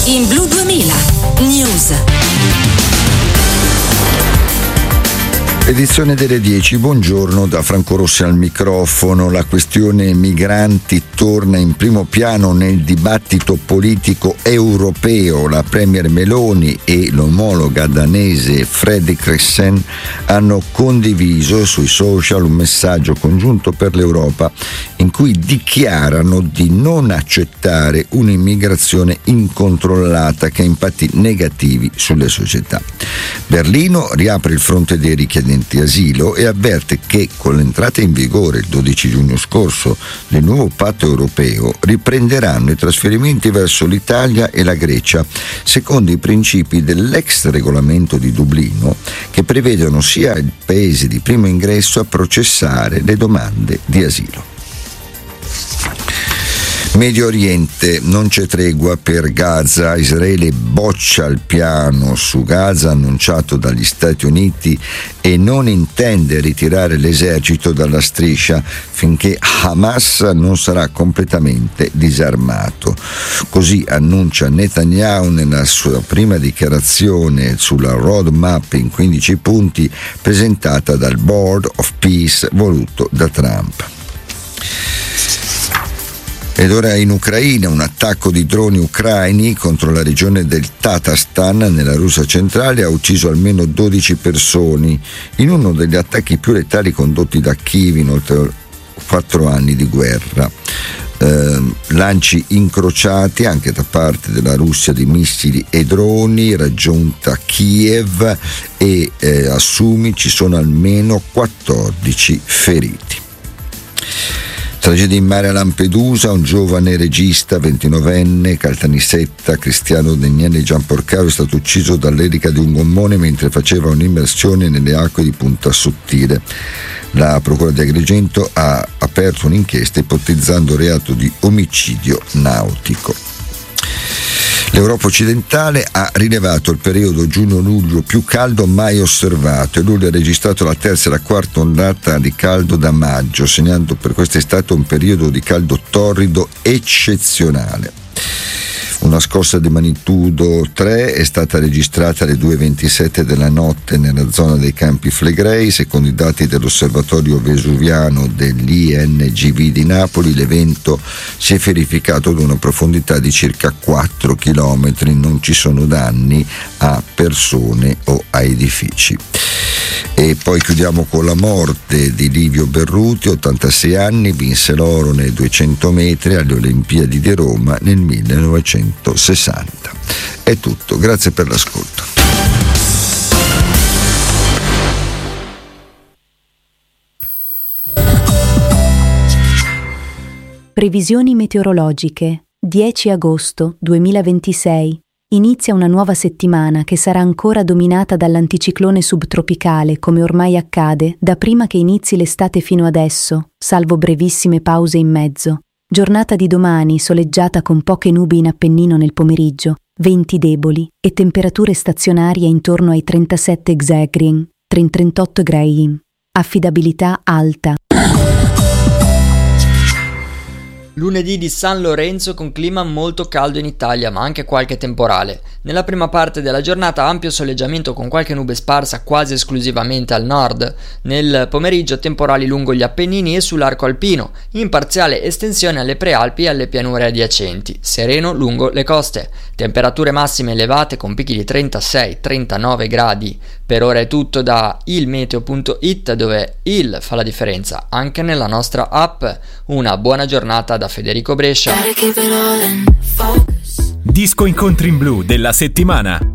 In Blu 2000 News. Edizione delle 10, buongiorno da Franco Rossi al microfono. La questione migranti torna in primo piano nel dibattito politico europeo. La premier Meloni e l'omologa danese Frederiksen hanno condiviso sui social un messaggio congiunto per l'Europa in cui dichiarano di non accettare un'immigrazione incontrollata che ha impatti negativi sulle società. Berlino riapre il fronte dei richiedenti asilo e avverte che con l'entrata in vigore il 12 giugno scorso del nuovo patto europeo riprenderanno i trasferimenti verso l'Italia e la Grecia secondo i principi dell'ex regolamento di Dublino, che prevedono sia il paese di primo ingresso a processare le domande di asilo. Medio Oriente, non c'è tregua per Gaza. Israele boccia il piano su Gaza annunciato dagli Stati Uniti e non intende ritirare l'esercito dalla striscia finché Hamas non sarà completamente disarmato. Così annuncia Netanyahu nella sua prima dichiarazione sulla roadmap in 15 punti presentata dal Board of Peace voluto da Trump. Ed ora in Ucraina un attacco di droni ucraini contro la regione del Tatarstan nella Russia centrale ha ucciso almeno 12 persone in uno degli attacchi più letali condotti da Kiev in oltre 4 anni di guerra. Lanci incrociati anche da parte della Russia di missili e droni, raggiunta Kiev e a Sumi ci sono almeno 14 feriti. Tragedia in mare a Lampedusa, un giovane regista 29enne, Caltanissetta, Cristiano Daniele Gianporcaro, è stato ucciso dall'elica di un gommone mentre faceva un'immersione nelle acque di Punta Sottile. La Procura di Agrigento ha aperto un'inchiesta ipotizzando reato di omicidio nautico. L'Europa occidentale ha rilevato il periodo giugno-luglio più caldo mai osservato e luglio ha registrato la terza e la quarta ondata di caldo da maggio, segnando per quest'estate un periodo di caldo torrido eccezionale. Una scossa di magnitudo 3 è stata registrata alle 2:27 della notte nella zona dei Campi Flegrei. Secondo i dati dell'osservatorio vesuviano dell'INGV di Napoli, l'evento si è verificato ad una profondità di circa 4 chilometri. Non ci sono danni a persone o a edifici. E poi chiudiamo con la morte di Livio Berruti, 86 anni, vinse l'oro nei 200 metri alle Olimpiadi di Roma nel 1960. È tutto, grazie per l'ascolto. Previsioni meteorologiche. 10 agosto 2026. Inizia una nuova settimana che sarà ancora dominata dall'anticiclone subtropicale, come ormai accade da prima che inizi l'estate fino adesso, salvo brevissime pause in mezzo. Giornata di domani soleggiata con poche nubi in Appennino nel pomeriggio, venti deboli e temperature stazionarie intorno ai 37 Xegrien, 38 gradi. Affidabilità alta. Lunedì di San Lorenzo con clima molto caldo in Italia, ma anche qualche temporale. Nella prima parte della giornata ampio soleggiamento con qualche nube sparsa quasi esclusivamente al nord. Nel pomeriggio temporali lungo gli Appennini e sull'arco alpino, in parziale estensione alle prealpi e alle pianure adiacenti, sereno lungo le coste. Temperature massime elevate con picchi di 36-39 gradi. Per ora è tutto da ilmeteo.it, dove il fa la differenza anche nella nostra app. Una buona giornata da Federico Brescia. Disco Incontri in Blu della settimana.